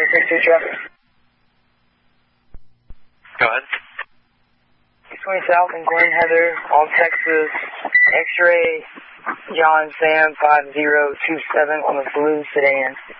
662 traffic. Go ahead. 620 South in Glen Heather, all Texas, X-ray, John Sam 5027 on the blue sedan.